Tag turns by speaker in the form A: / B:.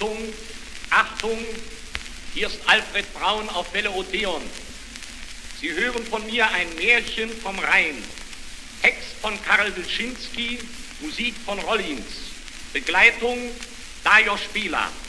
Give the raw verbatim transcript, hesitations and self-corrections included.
A: Achtung, Achtung, hier ist Alfred Braun auf Welle Odeon. Sie hören von mir ein Märchen vom Rhein. Text von Karl Wilczynski, Musik von Rollins. Begleitung Dajos Spieler.